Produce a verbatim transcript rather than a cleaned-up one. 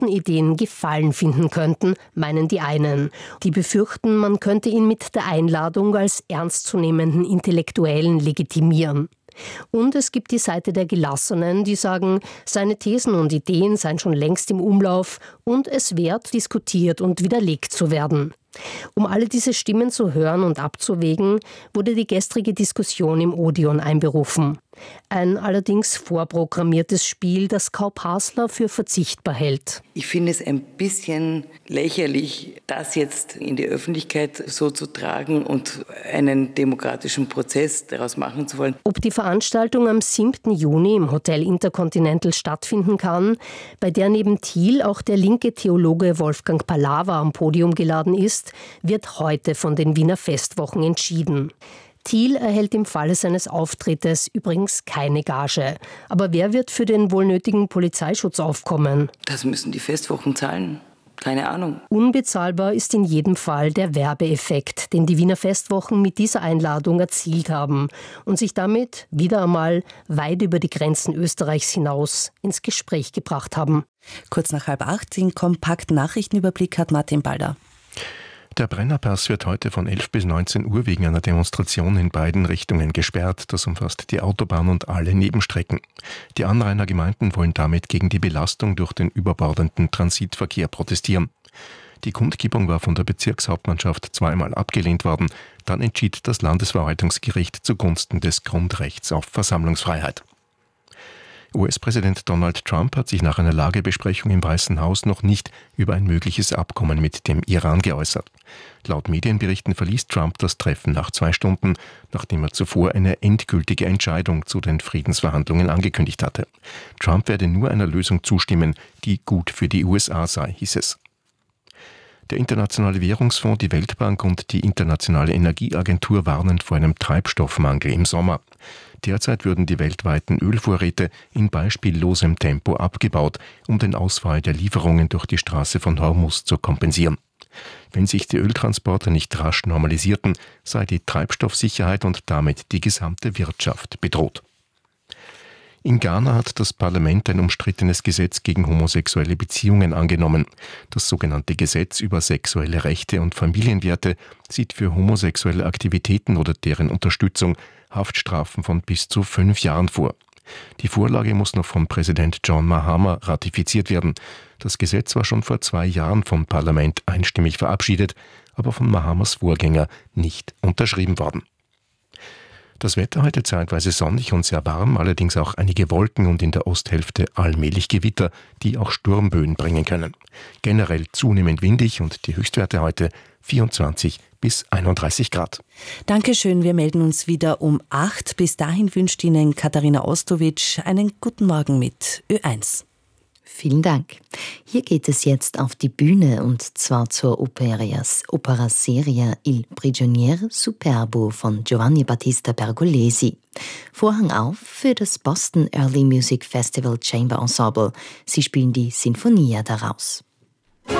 guten Ideen Gefallen finden könnten, meinen die einen. Die befürchten, man könnte ihn mit der Einladung als ernstzunehmenden Intellektuellen legitimieren. Und es gibt die Seite der Gelassenen, die sagen, seine Thesen und Ideen seien schon längst im Umlauf und es wert, diskutiert und widerlegt zu werden. Um alle diese Stimmen zu hören und abzuwägen, wurde die gestrige Diskussion im Odeon einberufen. Ein allerdings vorprogrammiertes Spiel, das Kaup Hasler für verzichtbar hält. Ich finde es ein bisschen lächerlich, das jetzt in die Öffentlichkeit so zu tragen und einen demokratischen Prozess daraus machen zu wollen. Ob die Veranstaltung am siebten Juni im Hotel Intercontinental stattfinden kann, bei der neben Thiel auch der linke Theologe Wolfgang Pallava am Podium geladen ist, wird heute von den Wiener Festwochen entschieden. Thiel erhält im Falle seines Auftrittes übrigens keine Gage. Aber wer wird für den wohl nötigen Polizeischutz aufkommen? Das müssen die Festwochen zahlen. Keine Ahnung. Unbezahlbar ist in jedem Fall der Werbeeffekt, den die Wiener Festwochen mit dieser Einladung erzielt haben und sich damit wieder einmal weit über die Grenzen Österreichs hinaus ins Gespräch gebracht haben. Kurz nach halb acht, den kompakten Nachrichtenüberblick hat Martin Balder. Der Brennerpass wird heute von elf bis neunzehn Uhr wegen einer Demonstration in beiden Richtungen gesperrt. Das umfasst die Autobahn und alle Nebenstrecken. Die Anrainergemeinden wollen damit gegen die Belastung durch den überbordenden Transitverkehr protestieren. Die Kundgebung war von der Bezirkshauptmannschaft zweimal abgelehnt worden. Dann entschied das Landesverwaltungsgericht zugunsten des Grundrechts auf Versammlungsfreiheit. U S-Präsident Donald Trump hat sich nach einer Lagebesprechung im Weißen Haus noch nicht über ein mögliches Abkommen mit dem Iran geäußert. Laut Medienberichten verließ Trump das Treffen nach zwei Stunden, nachdem er zuvor eine endgültige Entscheidung zu den Friedensverhandlungen angekündigt hatte. Trump werde nur einer Lösung zustimmen, die gut für die U S A sei, hieß es. Der Internationale Währungsfonds, die Weltbank und die Internationale Energieagentur warnen vor einem Treibstoffmangel im Sommer. Derzeit würden die weltweiten Ölvorräte in beispiellosem Tempo abgebaut, um den Ausfall der Lieferungen durch die Straße von Hormuz zu kompensieren. Wenn sich die Öltransporte nicht rasch normalisierten, sei die Treibstoffsicherheit und damit die gesamte Wirtschaft bedroht. In Ghana hat das Parlament ein umstrittenes Gesetz gegen homosexuelle Beziehungen angenommen. Das sogenannte Gesetz über sexuelle Rechte und Familienwerte sieht für homosexuelle Aktivitäten oder deren Unterstützung Haftstrafen von bis zu fünf Jahren vor. Die Vorlage muss noch von Präsident John Mahama ratifiziert werden. Das Gesetz war schon vor zwei Jahren vom Parlament einstimmig verabschiedet, aber von Mahamas Vorgänger nicht unterschrieben worden. Das Wetter heute zeitweise sonnig und sehr warm, allerdings auch einige Wolken und in der Osthälfte allmählich Gewitter, die auch Sturmböen bringen können. Generell zunehmend windig und die Höchstwerte heute vierundzwanzig bis einunddreißig Grad. Dankeschön, wir melden uns wieder um acht. Bis dahin wünscht Ihnen Katharina Ostowitsch einen guten Morgen mit Ö eins. Vielen Dank. Hier geht es jetzt auf die Bühne und zwar zur Opera-Serie Il Prigioniero Superbo von Giovanni Battista Pergolesi. Vorhang auf für das Boston Early Music Festival Chamber Ensemble. Sie spielen die Sinfonia daraus.